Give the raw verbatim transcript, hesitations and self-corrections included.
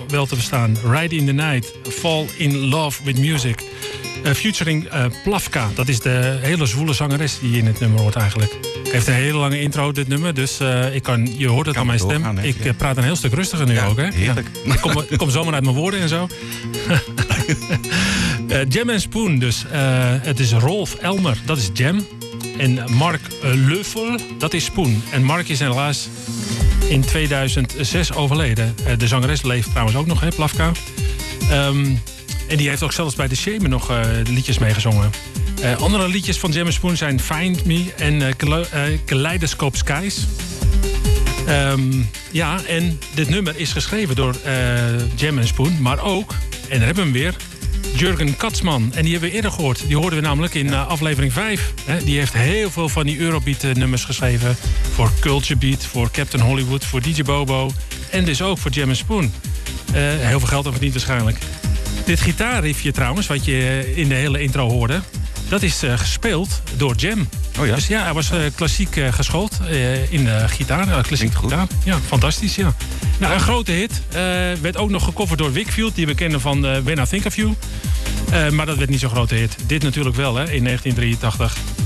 wel te verstaan. Ride in the Night, Fall in Love with Music. Uh, featuring uh, Plavka, dat is de hele zwoele zangeres die in het nummer hoort eigenlijk. Heeft een hele lange intro, dit nummer, dus uh, ik kan, je hoort het kan aan mijn stem. Doorgaan, hè? Ik uh, praat een heel stuk rustiger nu ja, ook, hè? Heerlijk. Ja. Ik, kom, ik kom zomaar uit mijn woorden en zo. uh, Jam and Spoon, dus. Uh, het is Rolf Elmer, dat is Jam. En Mark uh, Löffel, dat is Spoon. En Mark is helaas in tweeduizend zes overleden. Uh, de zangeres leeft trouwens ook nog, hè, Plavka. Um, en die heeft ook zelfs bij de Shaman nog uh, liedjes meegezongen. Uh, andere liedjes van Jam and Spoon zijn Find Me en uh, Kale- uh, Kaleidoscope Skies. Um, ja, en dit nummer is geschreven door uh, Jam and Spoon, maar ook, en daar hebben we hem weer, Jurgen Katzman. En die hebben we eerder gehoord. Die hoorden we namelijk in uh, aflevering vijf. Hè. Die heeft heel veel van die Eurobeat uh, nummers geschreven. Voor Culture Beat, voor Captain Hollywood, voor D J Bobo. En dus ook voor Jam and Spoon. Uh, heel veel geld aan verdiend waarschijnlijk. Dit gitaarriffje trouwens, wat je in de hele intro hoorde, dat is uh, gespeeld door Jam. Oh ja? Dus ja, hij was uh, klassiek uh, geschoold uh, in de gitaar. Uh, klassiek gitaar. Ja, fantastisch, ja. Nou, een grote hit. Uh, werd ook nog gecoverd door Wakefield, die we kennen van uh, When I Think of You. Uh, maar dat werd niet zo'n grote hit. Dit natuurlijk wel, hè, in negentien drieëntachtig.